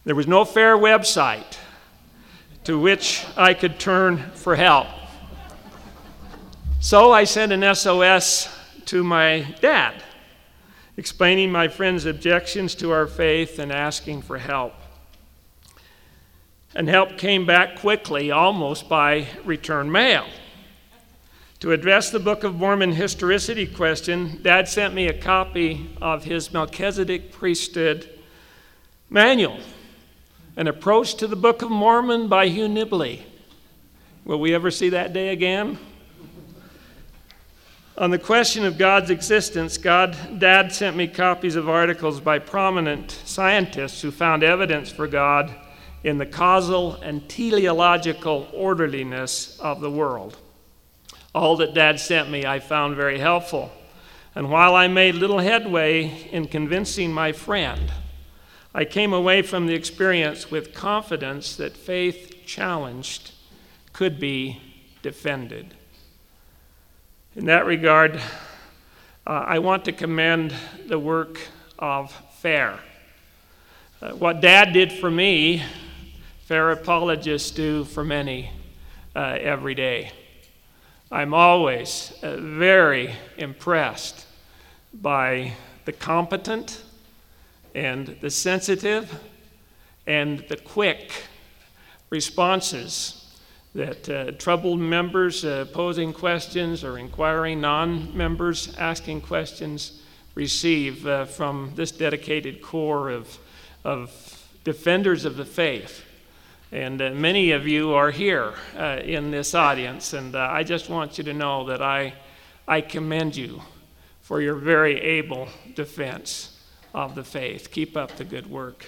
There was no fair website to which I could turn for help. So I sent an SOS to my dad, explaining my friend's objections to our faith and asking for help. And help came back quickly, almost by return mail. To address the Book of Mormon historicity question, Dad sent me a copy of his Melchizedek priesthood manual, An Approach to the Book of Mormon by Hugh Nibley. Will we ever see that day again? On the question of God's existence, Dad sent me copies of articles by prominent scientists who found evidence for God in the causal and teleological orderliness of the world. All that Dad sent me I found very helpful. And while I made little headway in convincing my friend, I came away from the experience with confidence that faith challenged could be defended. In that regard, I want to commend the work of FAIR. What Dad did for me, FAIR apologists do for many every day. I'm always very impressed by the competent and the sensitive and the quick responses that troubled members posing questions or inquiring non-members asking questions receive from this dedicated core of defenders of the faith. And many of you are here in this audience, and I just want you to know that I commend you for your very able defense of the faith. Keep up the good work.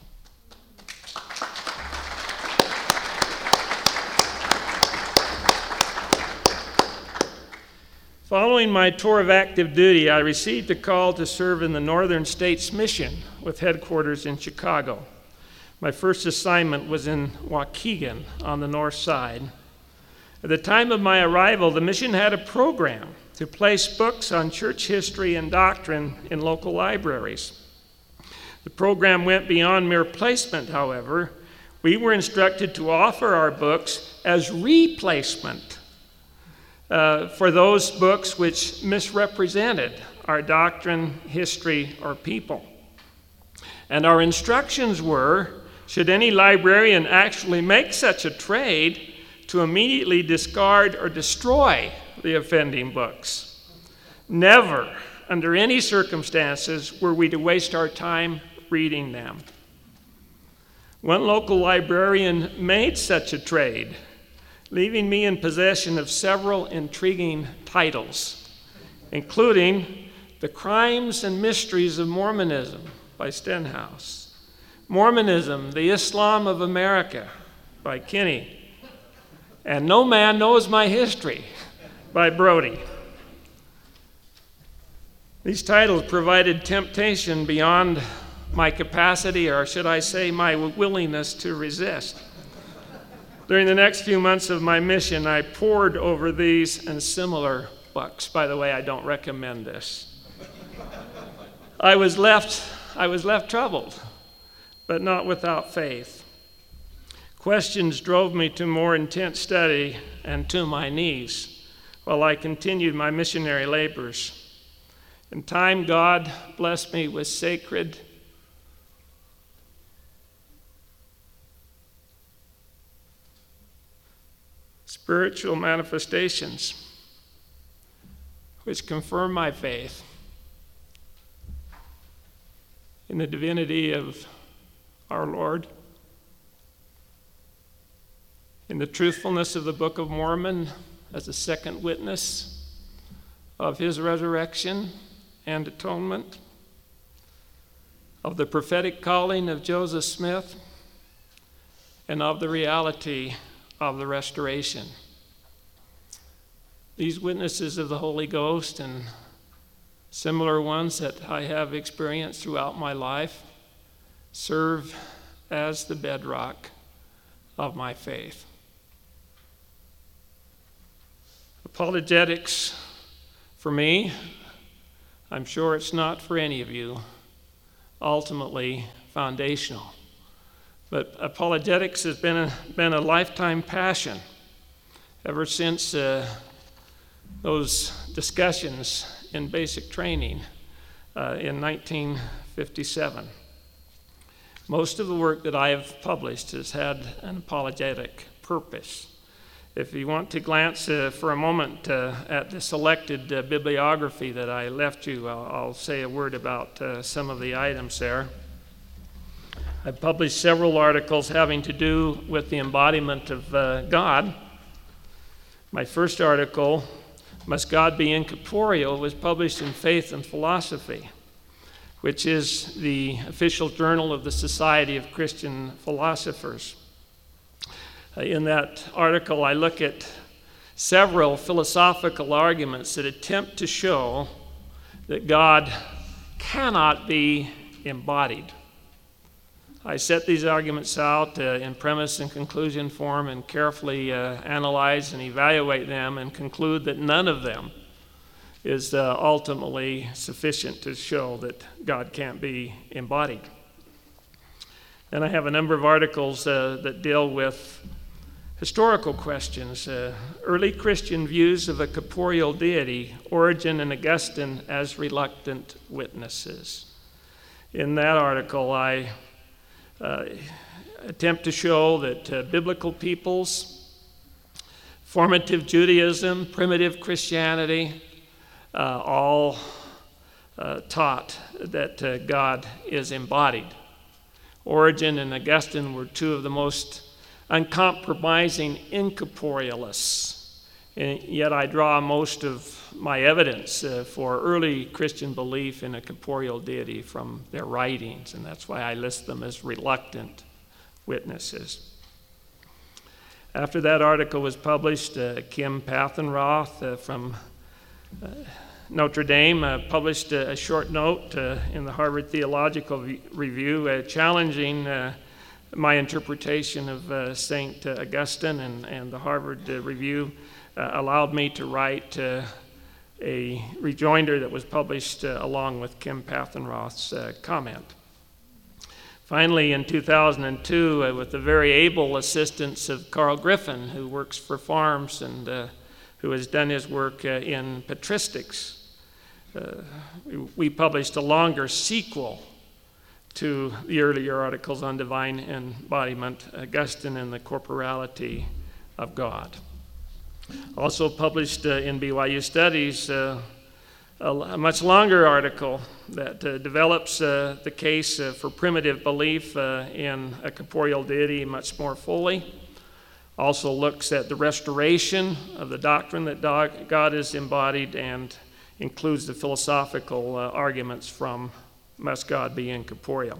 Following my tour of active duty, I received a call to serve in the Northern States Mission with headquarters in Chicago. My first assignment was in Waukegan on the north side. At the time of my arrival, the mission had a program to place books on church history and doctrine in local libraries. The program went beyond mere placement, however. We were instructed to offer our books as replacement for those books which misrepresented our doctrine, history, or people. And our instructions were, should any librarian actually make such a trade, to immediately discard or destroy the offending books. Never, under any circumstances, were we to waste our time reading them. One local librarian made such a trade, leaving me in possession of several intriguing titles, including The Crimes and Mysteries of Mormonism by Stenhouse, Mormonism, the Islam of America by Kinney, and No Man Knows My History by Brody. These titles provided temptation beyond my capacity, or should I say my willingness to resist. During the next few months of my mission, I pored over these and similar books. By the way, I don't recommend this. I was left troubled, but not without faith. Questions drove me to more intense study and to my knees while I continued my missionary labors. In time, God blessed me with sacred spiritual manifestations which confirm my faith in the divinity of our Lord, in the truthfulness of the Book of Mormon as a second witness of his resurrection and atonement, of the prophetic calling of Joseph Smith, and of the reality of the restoration. These witnesses of the Holy Ghost and similar ones that I have experienced throughout my life serve as the bedrock of my faith. Apologetics, for me, I'm sure it's not for any of you, ultimately foundational But apologetics has been a lifetime passion ever since those discussions in basic training in 1957. Most of the work that I have published has had an apologetic purpose. If you want to glance for a moment at the selected bibliography that I left you, I'll say a word about some of the items there. I've published several articles having to do with the embodiment of God. My first article, Must God Be Incorporeal, was published in Faith and Philosophy, which is the official journal of the Society of Christian Philosophers. In that article, I look at several philosophical arguments that attempt to show that God cannot be embodied. I set these arguments out in premise and conclusion form and carefully analyze and evaluate them and conclude that none of them is ultimately sufficient to show that God can't be embodied. Then I have a number of articles that deal with historical questions, early Christian views of a corporeal deity, Origen and Augustine as reluctant witnesses. In that article, I attempt to show that biblical peoples, formative Judaism, primitive Christianity, all taught that God is embodied. Origen and Augustine were two of the most uncompromising incorporealists, and yet I draw most of my evidence for early Christian belief in a corporeal deity from their writings, and that's why I list them as reluctant witnesses. After that article was published, Kim Pathenroth from Notre Dame published a short note in the Harvard Theological Review challenging my interpretation of St. Augustine, and the Harvard Review allowed me to write a rejoinder that was published along with Kim Pathenroth's comment. Finally, in 2002, with the very able assistance of Carl Griffin, who works for Farms and who has done his work in patristics, we published a longer sequel to the earlier articles on divine embodiment, Augustine and the corporality of God. Also published in BYU Studies a much longer article that develops the case for primitive belief in a corporeal deity much more fully. Also looks at the restoration of the doctrine that God is embodied and includes the philosophical arguments from Must God Be Incorporeal.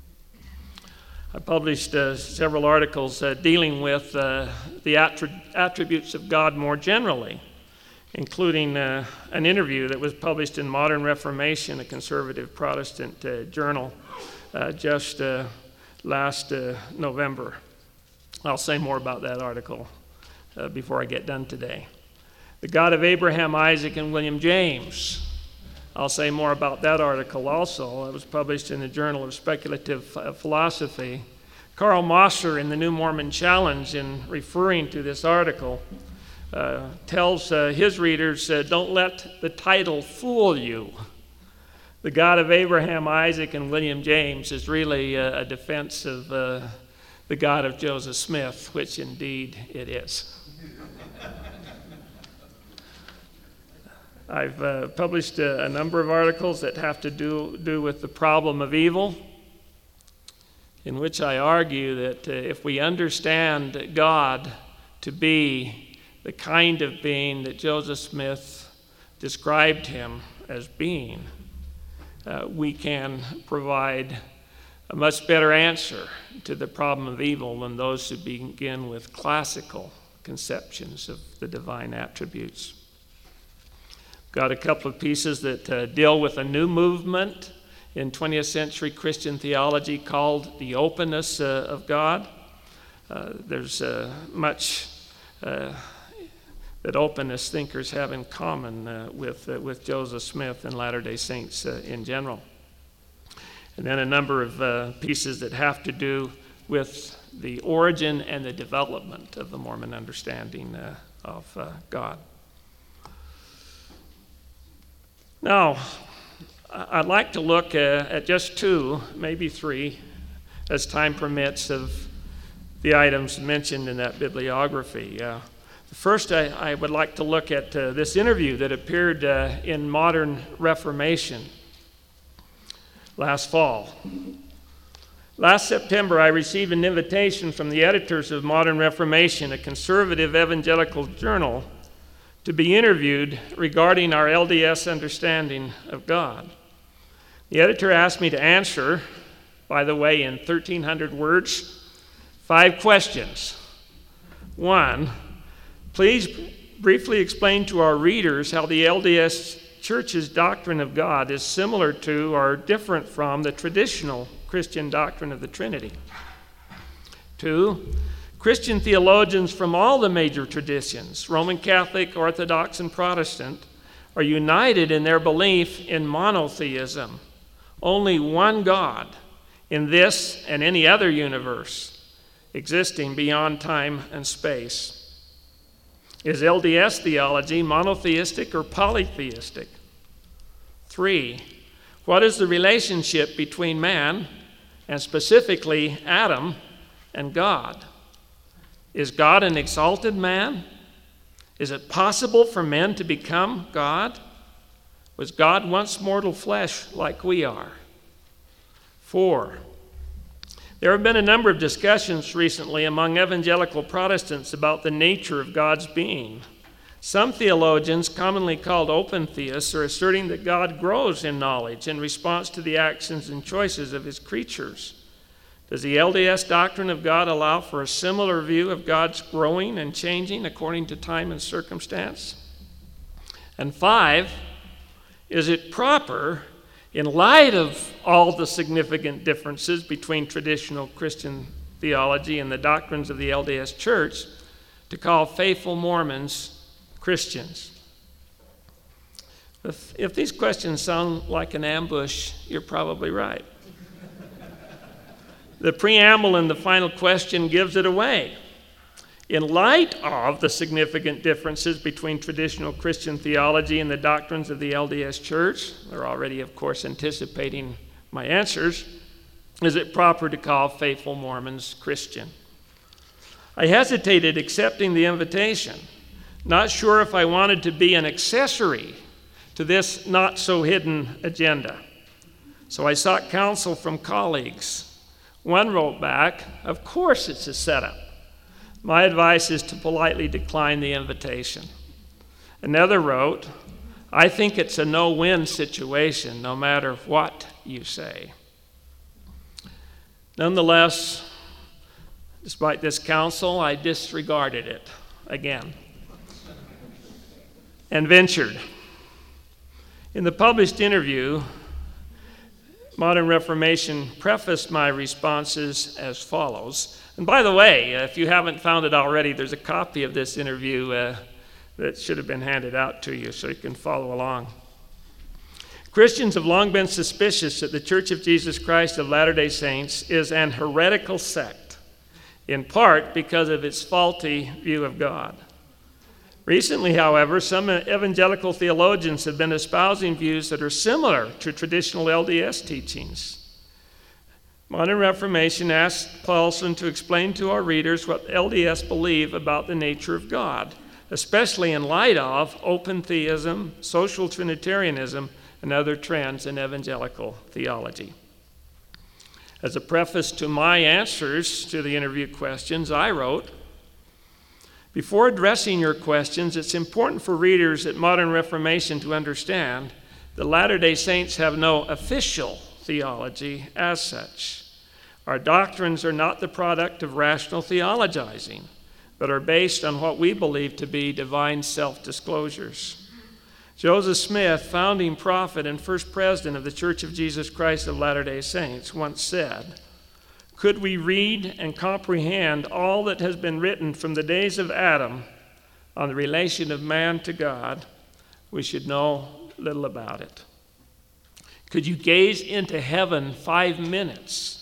I published several articles dealing with the attributes of God more generally, including an interview that was published in Modern Reformation, a conservative Protestant journal, just last November. I'll say more about that article before I get done today. The God of Abraham, Isaac, and William James. I'll say more about that article also. It was published in the Journal of Speculative Philosophy. Karl Mosser in the New Mormon Challenge, in referring to this article, tells his readers, don't let the title fool you. The God of Abraham, Isaac, and William James is really a defense of the God of Joseph Smith, which indeed it is. I've published a number of articles that have to do with the problem of evil, in which I argue that if we understand God to be the kind of being that Joseph Smith described him as being, we can provide a much better answer to the problem of evil than those who begin with classical conceptions of the divine attributes. Got a couple of pieces that deal with a new movement in 20th century Christian theology called the openness of God. There's much that openness thinkers have in common with Joseph Smith and Latter-day Saints in general. And then a number of pieces that have to do with the origin and the development of the Mormon understanding of God. Now, I'd like to look at just two, maybe three, as time permits, of the items mentioned in that bibliography. First, I would like to look at this interview that appeared in Modern Reformation last fall. Last September, I received an invitation from the editors of Modern Reformation, a conservative evangelical journal, to be interviewed regarding our LDS understanding of God. The editor asked me to answer, by the way, in 1,300 words, 5 questions. 1, please briefly explain to our readers how the LDS Church's doctrine of God is similar to or different from the traditional Christian doctrine of the Trinity. 2, Christian theologians from all the major traditions, Roman Catholic, Orthodox, and Protestant, are united in their belief in monotheism, only one God in this and any other universe existing beyond time and space. Is LDS theology monotheistic or polytheistic? 3, what is the relationship between man, and specifically Adam, and God? Is God an exalted man? Is it possible for men to become God? Was God once mortal flesh like we are? 4, there have been a number of discussions recently among evangelical Protestants about the nature of God's being. Some theologians, commonly called open theists, are asserting that God grows in knowledge in response to the actions and choices of his creatures. Does the LDS doctrine of God allow for a similar view of God's growing and changing according to time and circumstance? And 5, is it proper, in light of all the significant differences between traditional Christian theology and the doctrines of the LDS Church, to call faithful Mormons Christians? If these questions sound like an ambush, you're probably right. The preamble in the final question gives it away. In light of the significant differences between traditional Christian theology and the doctrines of the LDS Church, they're already, of course, anticipating my answers, is it proper to call faithful Mormons Christian? I hesitated accepting the invitation, not sure if I wanted to be an accessory to this not-so-hidden agenda. So I sought counsel from colleagues. One wrote back, "Of course it's a setup. My advice is to politely decline the invitation." Another wrote, "I think it's a no-win situation, no matter what you say." Nonetheless, despite this counsel, I disregarded it again and ventured. In the published interview, Modern Reformation prefaced my responses as follows. And by the way, if you haven't found it already, there's a copy of this interview that should have been handed out to you so you can follow along. Christians have long been suspicious that the Church of Jesus Christ of Latter-day Saints is an heretical sect, in part because of its faulty view of God. Recently, however, some evangelical theologians have been espousing views that are similar to traditional LDS teachings. Modern Reformation asked Paulson to explain to our readers what LDS believe about the nature of God, especially in light of open theism, social Trinitarianism, and other trends in evangelical theology. As a preface to my answers to the interview questions, I wrote, "Before addressing your questions, it's important for readers at Modern Reformation to understand that Latter-day Saints have no official theology as such. Our doctrines are not the product of rational theologizing, but are based on what we believe to be divine self-disclosures. Joseph Smith, founding prophet and first president of the Church of Jesus Christ of Latter-day Saints, once said, 'Could we read and comprehend all that has been written from the days of Adam on the relation of man to God, we should know little about it. Could you gaze into heaven 5 minutes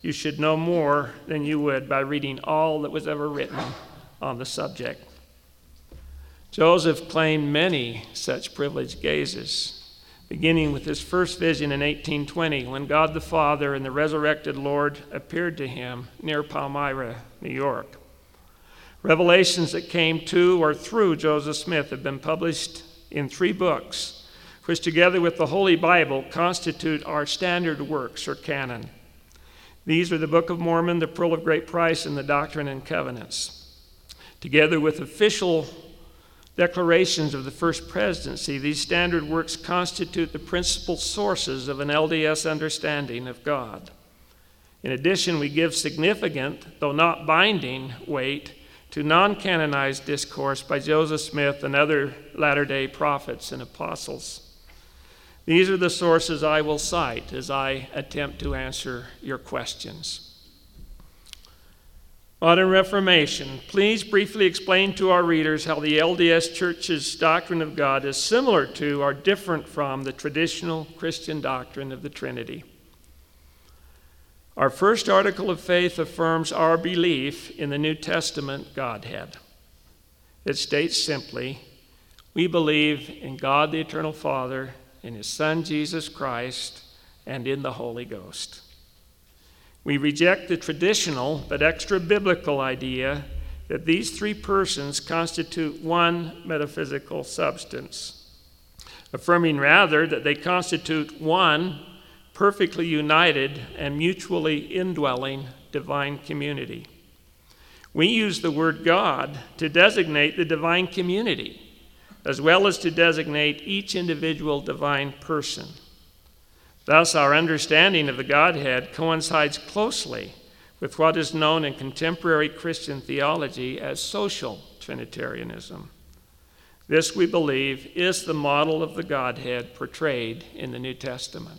you should know more than you would by reading all that was ever written on the subject. Joseph claimed many such privileged gazes, beginning with his first vision in 1820 when God the Father and the resurrected Lord appeared to him near Palmyra, New York. Revelations that came to or through Joseph Smith have been published in 3 books, which together with the Holy Bible constitute our standard works or canon. These are the Book of Mormon, the Pearl of Great Price, and the Doctrine and Covenants. Together with official declarations of the First Presidency, these standard works constitute the principal sources of an LDS understanding of God. In addition, we give significant, though not binding, weight to non-canonized discourse by Joseph Smith and other latter-day prophets and apostles. These are the sources I will cite as I attempt to answer your questions. Modern Reformation. Please briefly explain to our readers how the LDS Church's doctrine of God is similar to or different from the traditional Christian doctrine of the Trinity. Our first article of faith affirms our belief in the New Testament Godhead. It states simply, we believe in God the Eternal Father, in His Son Jesus Christ, and in the Holy Ghost. We reject the traditional but extra-biblical idea that these 3 persons constitute one metaphysical substance, affirming rather that they constitute one perfectly united and mutually indwelling divine community. We use the word God to designate the divine community, as well as to designate each individual divine person. Thus, our understanding of the Godhead coincides closely with what is known in contemporary Christian theology as social Trinitarianism. This, we believe, is the model of the Godhead portrayed in the New Testament.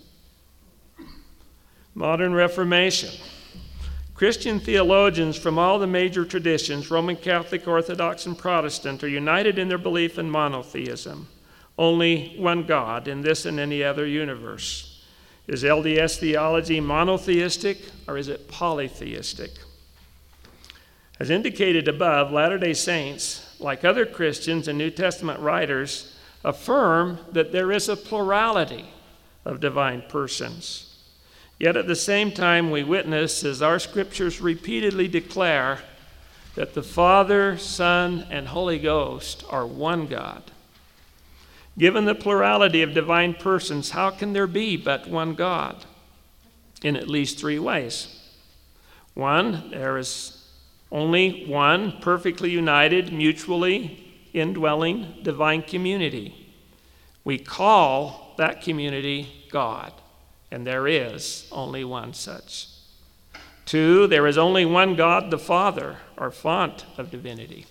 Modern Reformation. Christian theologians from all the major traditions, Roman Catholic, Orthodox, and Protestant, are united in their belief in monotheism, only one God in this and any other universe. Is LDS theology monotheistic or is it polytheistic? As indicated above, Latter-day Saints, like other Christians and New Testament writers, affirm that there is a plurality of divine persons. Yet at the same time, we witness as our scriptures repeatedly declare that the Father, Son, and Holy Ghost are one God. Given the plurality of divine persons, how can there be but one God? In at least 3 ways. 1, there is only one perfectly united, mutually indwelling divine community. We call that community God, and there is only one such. 2, there is only one God the Father, or font of divinity.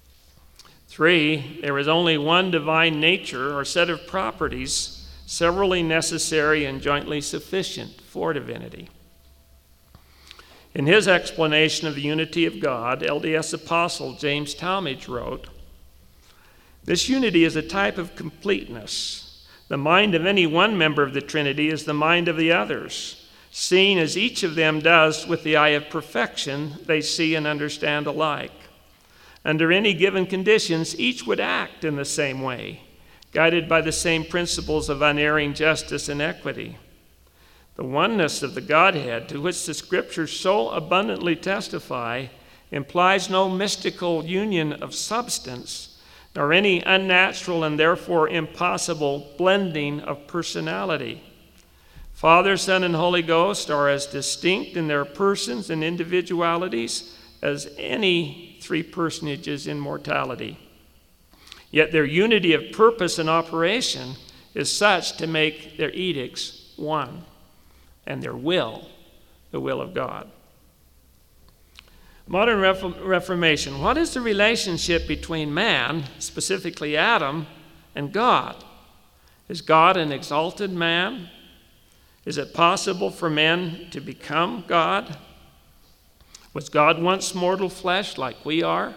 3, there is only one divine nature or set of properties, severally necessary and jointly sufficient for divinity. In his explanation of the unity of God, LDS Apostle James Talmage wrote, "This unity is a type of completeness. The mind of any one member of the Trinity is the mind of the others. Seeing as each of them does with the eye of perfection, they see and understand alike. Under any given conditions, each would act in the same way, guided by the same principles of unerring justice and equity. The oneness of the Godhead, to which the Scriptures so abundantly testify, implies no mystical union of substance, nor any unnatural and therefore impossible blending of personality. Father, Son, and Holy Ghost are as distinct in their persons and individualities as any 3 personages in mortality. Yet their unity of purpose and operation is such to make their edicts one, and their will, the will of God." Modern Reformation. What is the relationship between man, specifically Adam, and God? Is God an exalted man? Is it possible for men to become God? Was God once mortal flesh like we are?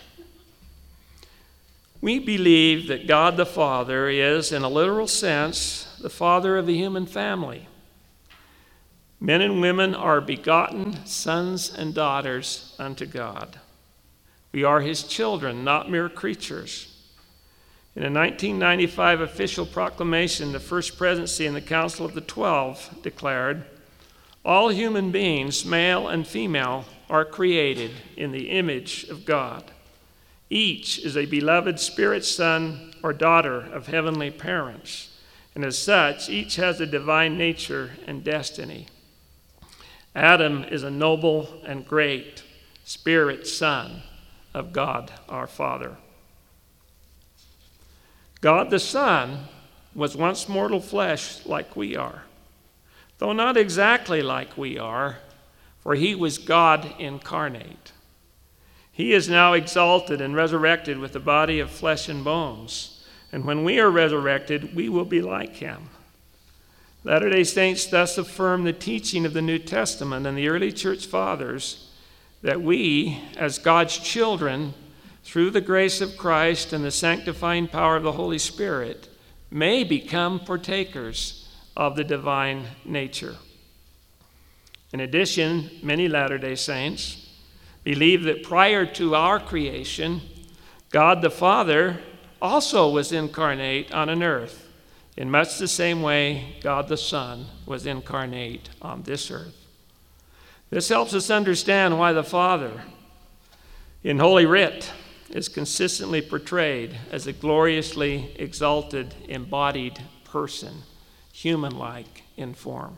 We believe that God the Father is, in a literal sense, the father of the human family. Men and women are begotten sons and daughters unto God. We are his children, not mere creatures. In a 1995 official proclamation, the First Presidency and the Council of the 12 declared, all human beings, male and female, are created in the image of God. Each is a beloved spirit son or daughter of heavenly parents, and as such, each has a divine nature and destiny. Adam is a noble and great spirit son of God our Father. God the Son was once mortal flesh like we are, though not exactly like we are, for he was God incarnate. He is now exalted and resurrected with a body of flesh and bones, and when we are resurrected, we will be like him. Latter-day Saints thus affirm the teaching of the New Testament and the early church fathers that we, as God's children, through the grace of Christ and the sanctifying power of the Holy Spirit, may become partakers of the divine nature. In addition, many Latter-day Saints believe that prior to our creation, God the Father also was incarnate on an earth, in much the same way God the Son was incarnate on this earth. This helps us understand why the Father, in Holy Writ, is consistently portrayed as a gloriously exalted, embodied person, human-like in form.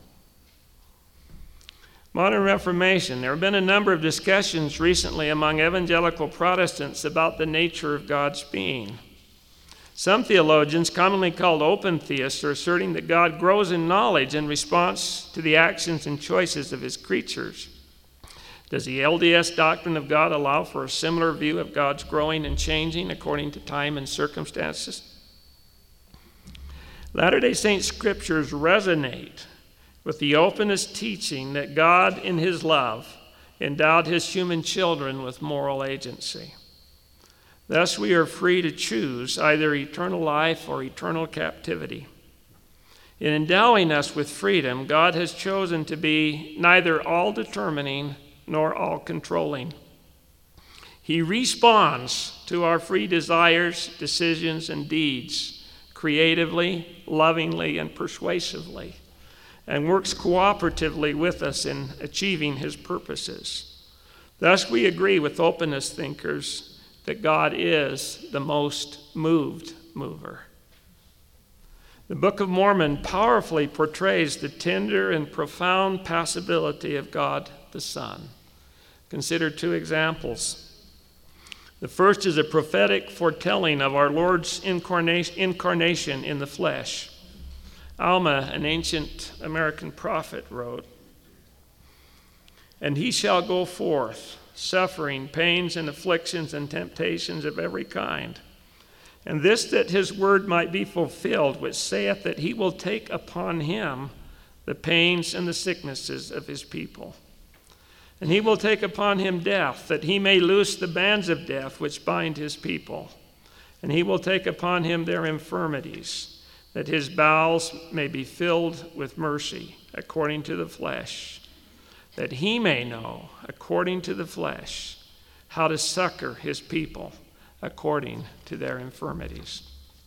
Modern Reformation. There have been a number of discussions recently among evangelical Protestants about the nature of God's being. Some theologians, commonly called open theists, are asserting that God grows in knowledge in response to the actions and choices of his creatures. Does the LDS doctrine of God allow for a similar view of God's growing and changing according to time and circumstances? Latter-day Saint scriptures resonate with the openest teaching that God, in his love, endowed his human children with moral agency. Thus, we are free to choose either eternal life or eternal captivity. In endowing us with freedom, God has chosen to be neither all-determining nor all-controlling. He responds to our free desires, decisions, and deeds creatively, lovingly, and persuasively, and works cooperatively with us in achieving his purposes. Thus, we agree with openist thinkers that God is the most moved mover. The Book of Mormon powerfully portrays the tender and profound passibility of God the Son. Consider two examples. The first is a prophetic foretelling of our Lord's incarnation in the flesh. Alma, an ancient American prophet, wrote, "And he shall go forth, suffering pains and afflictions and temptations of every kind. And this that his word might be fulfilled, which saith that he will take upon him the pains and the sicknesses of his people. And he will take upon him death, that he may loose the bands of death which bind his people. And he will take upon him their infirmities, that his bowels may be filled with mercy, according to the flesh, that he may know, according to the flesh, how to succor his people, according to their infirmities."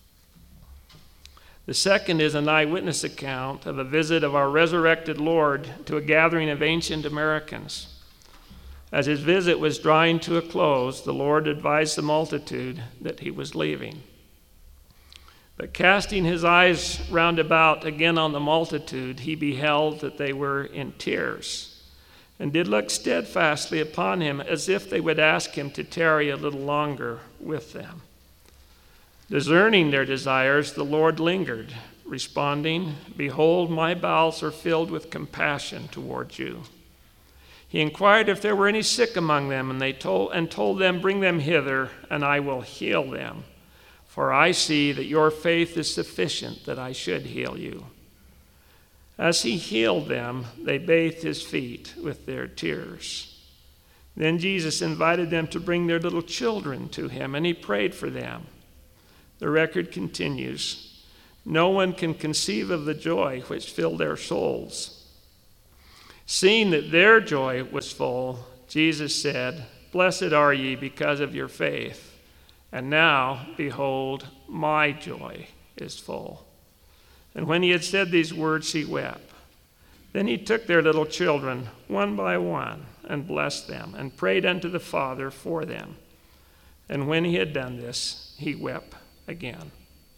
The second is an eyewitness account of a visit of our resurrected Lord to a gathering of ancient Americans. As his visit was drawing to a close, the Lord advised the multitude that he was leaving. But casting his eyes round about again on the multitude, he beheld that they were in tears, and did look steadfastly upon him, as if they would ask him to tarry a little longer with them. Discerning their desires, the Lord lingered, responding, "Behold, my bowels are filled with compassion toward you." He inquired if there were any sick among them, and told them, "Bring them hither, and I will heal them. For I see that your faith is sufficient that I should heal you." As he healed them, they bathed his feet with their tears. Then Jesus invited them to bring their little children to him, and he prayed for them. The record continues. No one can conceive of the joy which filled their souls. Seeing that their joy was full, Jesus said, "Blessed are ye because of your faith. And now, behold, my joy is full." And when he had said these words, he wept. Then he took their little children one by one and blessed them and prayed unto the Father for them. And when he had done this, he wept again.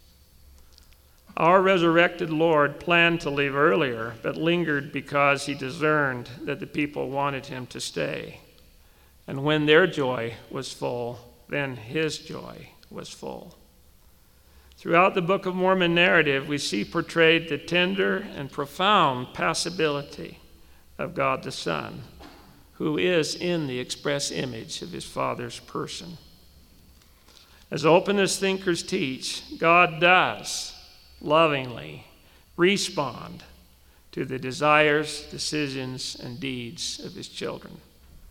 Our resurrected Lord planned to leave earlier, but lingered because he discerned that the people wanted him to stay. And when their joy was full, then his joy was full. Throughout the Book of Mormon narrative, we see portrayed the tender and profound passibility of God the Son, who is in the express image of his Father's person. As openist thinkers teach, God does lovingly respond to the desires, decisions, and deeds of his children.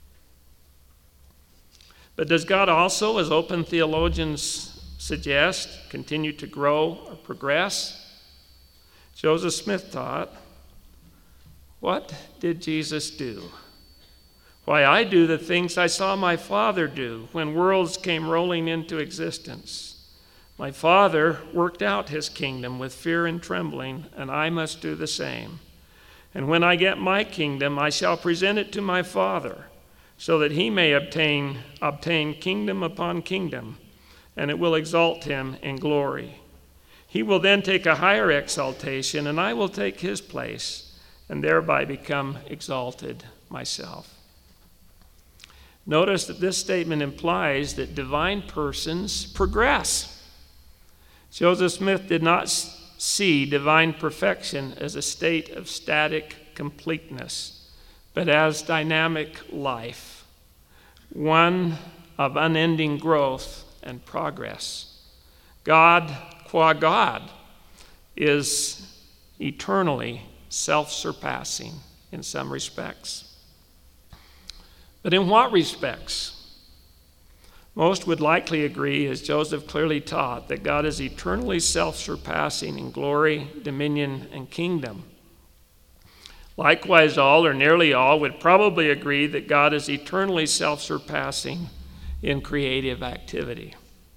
But does God also, as open theologians suggest, continue to grow or progress? Joseph Smith taught, "What did Jesus do? Why, I do the things I saw my Father do when worlds came rolling into existence. My Father worked out his kingdom with fear and trembling, and I must do the same. And when I get my kingdom, I shall present it to my Father, so that he may obtain kingdom upon kingdom, and it will exalt him in glory. He will then take a higher exaltation, and I will take his place, and thereby become exalted myself." Notice that this statement implies that divine persons progress. Joseph Smith did not see divine perfection as a state of static completeness, but as dynamic life, one of unending growth and progress. God, qua God, is eternally self-surpassing in some respects. But in what respects? Most would likely agree, as Joseph clearly taught, that God is eternally self-surpassing in glory, dominion, and kingdom. Likewise, all or nearly all would probably agree that God is eternally self-surpassing in creative activity.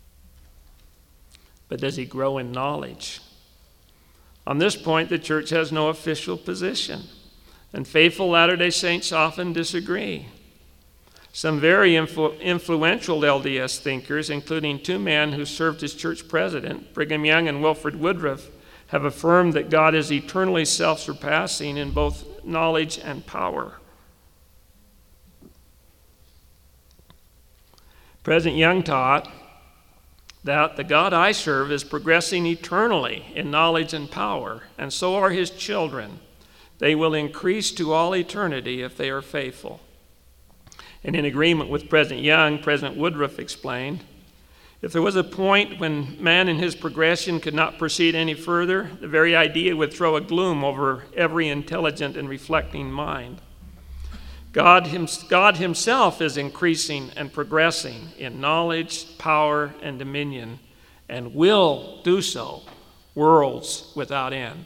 But does he grow in knowledge? On this point, the church has no official position, and faithful Latter-day Saints often disagree. Some very influential LDS thinkers, including two men who served as church president, Brigham Young and Wilford Woodruff, have affirmed that God is eternally self-surpassing in both knowledge and power. President Young taught that the God I serve is progressing eternally in knowledge and power, and so are his children. They will increase to all eternity if they are faithful. And in agreement with President Young, President Woodruff explained, if there was a point when man in his progression could not proceed any further, the very idea would throw a gloom over every intelligent and reflecting mind. God himself is increasing and progressing in knowledge, power, and dominion, and will do so, worlds without end.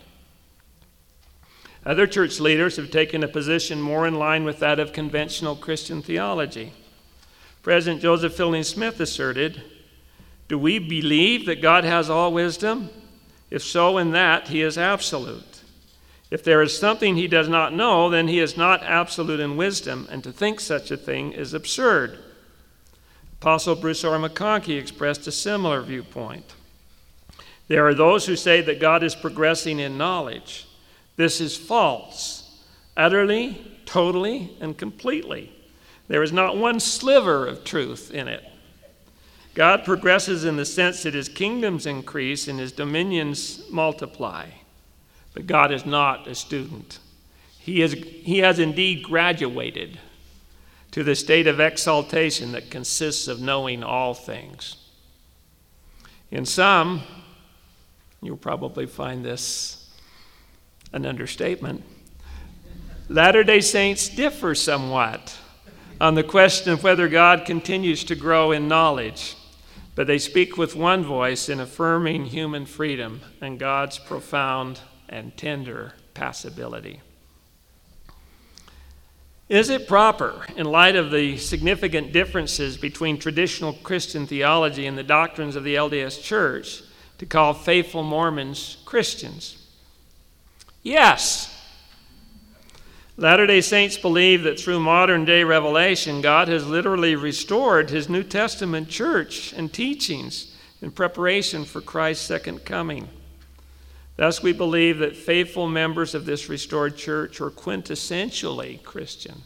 Other church leaders have taken a position more in line with that of conventional Christian theology. President Joseph Fielding Smith asserted, "Do we believe that God has all wisdom? If so, in that he is absolute. If there is something he does not know, then he is not absolute in wisdom, and to think such a thing is absurd." Apostle Bruce R. McConkie expressed a similar viewpoint. There are those who say that God is progressing in knowledge. This is false, utterly, totally, and completely. There is not one sliver of truth in it. God progresses in the sense that his kingdoms increase and his dominions multiply. But God is not a student. He has indeed graduated to the state of exaltation that consists of knowing all things. In some, you'll probably find this an understatement, Latter-day Saints differ somewhat on the question of whether God continues to grow in knowledge, but they speak with one voice in affirming human freedom and God's profound and tender passibility. Is it proper, in light of the significant differences between traditional Christian theology and the doctrines of the LDS Church, to call faithful Mormons Christians? Yes. Latter-day Saints believe that through modern-day revelation, God has literally restored his New Testament church and teachings in preparation for Christ's second coming. Thus, we believe that faithful members of this restored church are quintessentially Christian.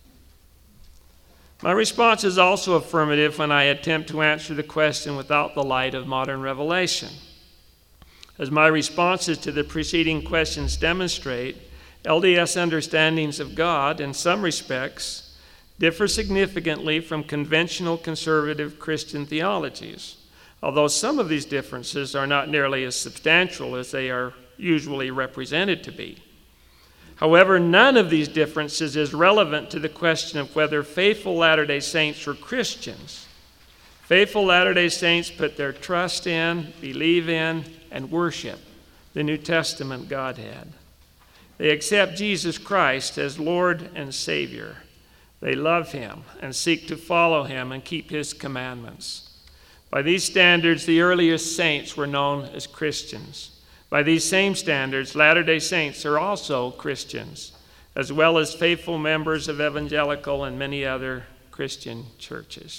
My response is also affirmative when I attempt to answer the question without the light of modern revelation. As my responses to the preceding questions demonstrate, LDS understandings of God, in some respects, differ significantly from conventional conservative Christian theologies, although some of these differences are not nearly as substantial as they are usually represented to be. However, none of these differences is relevant to the question of whether faithful Latter-day Saints are Christians. Faithful Latter-day Saints put their trust in, believe in, and worship the New Testament Godhead. They accept Jesus Christ as Lord and Savior. They love him and seek to follow him and keep his commandments. By these standards, the earliest saints were known as Christians. By these same standards, Latter-day Saints are also Christians, as well as faithful members of evangelical and many other Christian churches.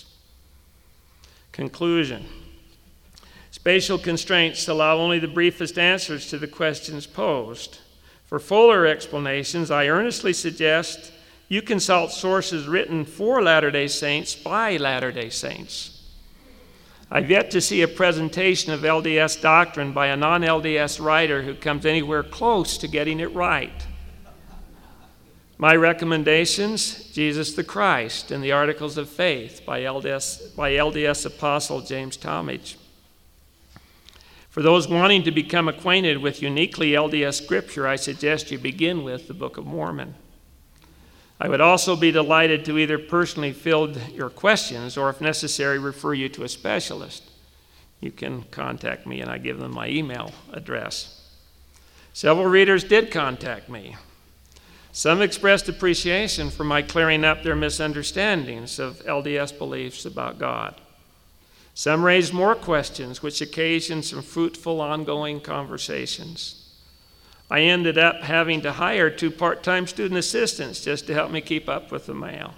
Conclusion. Spatial constraints allow only the briefest answers to the questions posed. For fuller explanations, I earnestly suggest you consult sources written for Latter-day Saints by Latter-day Saints. I've yet to see a presentation of LDS doctrine by a non-LDS writer who comes anywhere close to getting it right. My recommendations: Jesus the Christ and the Articles of Faith by LDS Apostle James Talmage. For those wanting to become acquainted with uniquely LDS Scripture, I suggest you begin with the Book of Mormon. I would also be delighted to either personally field your questions or, if necessary, refer you to a specialist. You can contact me, and I give them my email address. Several readers did contact me. Some expressed appreciation for my clearing up their misunderstandings of LDS beliefs about God. Some raised more questions, which occasioned some fruitful ongoing conversations. I ended up having to hire 2 part-time student assistants just to help me keep up with the mail.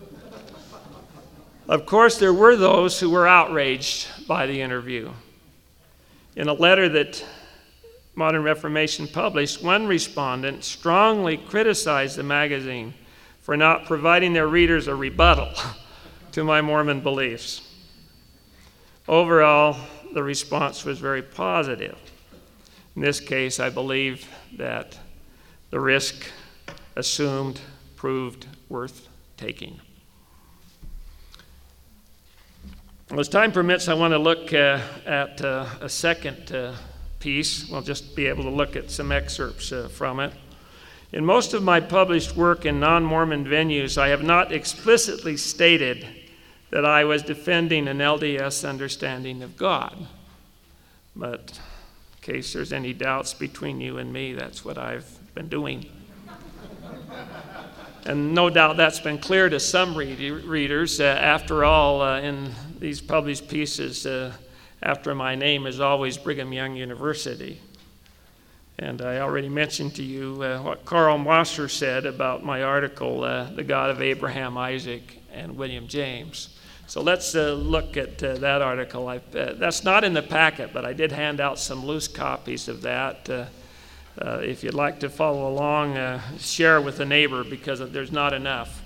Of course, there were those who were outraged by the interview. In a letter that Modern Reformation published, one respondent strongly criticized the magazine for not providing their readers a rebuttal to my Mormon beliefs. Overall, the response was very positive. In this case, I believe that the risk assumed proved worth taking. Well, as time permits, I want to look at a second piece. We'll just be able to look at some excerpts from it. In most of my published work in non-Mormon venues, I have not explicitly stated that I was defending an LDS understanding of God. But in case there's any doubts between you and me, that's what I've been doing. And no doubt that's been clear to some readers. After all, in these published pieces, after my name is always Brigham Young University. And I already mentioned to you what Karl Mosser said about my article, The God of Abraham, Isaac, and William James. So let's look at that article. That's not in the packet, but I did hand out some loose copies of that. If you'd like to follow along, share with a neighbor, because there's not enough.